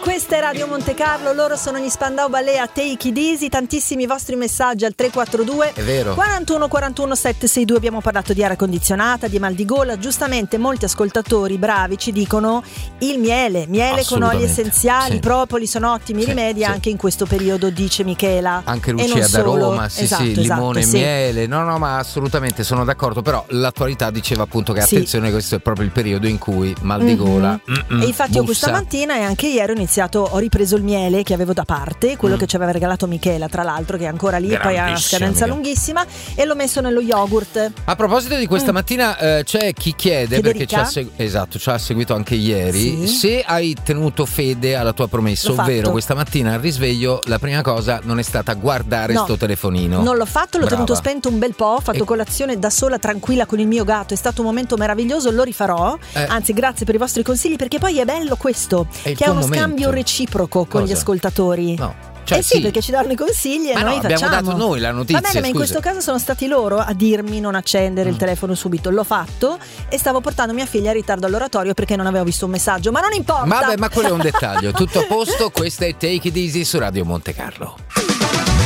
questa è Radio Monte Carlo, loro sono gli Spandau Ballet a Take It Easy, tantissimi vostri messaggi al 342 è vero 41 41 762. Abbiamo parlato di aria condizionata, di mal di gola, giustamente molti ascoltatori bravi ci dicono il miele con oli essenziali, sì. propoli sono ottimi rimedi anche in questo periodo, dice Michela. Anche Lucia da Roma, sì, esatto, sì, limone e sì. miele, no, ma assolutamente sono d'accordo, però l'attualità diceva appunto che attenzione, questo è proprio il periodo in cui mal di gola. E infatti io questa mattina e anche ieri ho ripreso il miele che avevo da parte, quello che ci aveva regalato Michela, tra l'altro, che è ancora lì, poi ha una scadenza lunghissima, e l'ho messo nello yogurt. A proposito di questa mattina, c'è chi chiede, Federica? perché ci ha seguito anche ieri, se hai tenuto fede alla tua promessa, ovvero questa mattina al risveglio la prima cosa non è stata guardare sto telefonino. Non l'ho fatto, l'ho tenuto spento un bel po', ho fatto colazione da sola tranquilla con il mio gatto, è stato un momento meraviglioso, lo rifarò, anzi grazie per i vostri consigli, perché poi è bello questo, che è uno scambio reciproco con gli ascoltatori. No. Sì, perché ci danno i consigli e noi abbiamo facciamo. dato noi la notizia. Va bene, ma in questo caso sono stati loro a dirmi non accendere il telefono subito. L'ho fatto e stavo portando mia figlia in ritardo all'oratorio perché non avevo visto un messaggio, ma non importa. Ma quello è un dettaglio. Tutto a posto, questa è Take It Easy su Radio Monte Carlo.